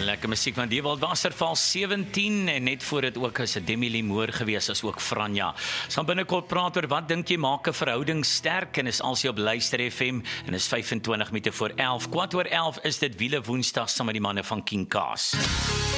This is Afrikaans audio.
Lekker musiek van die Wasserval 17 en net voor dit ook is Demi Lee Moore gewees as ook Franja. Ons gaan binnekort praat oor wat dink jy maak 'n verhouding sterk en is alsie op Luister FM en is 25 minute voor 11. Kwart oor 11 is dit Wiele Woensdag saam met die manne van King Kaas.